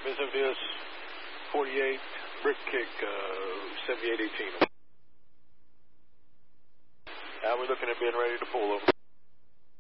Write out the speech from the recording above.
vis-a-vis 48 brick kick 7818. We're looking at being ready to pull over.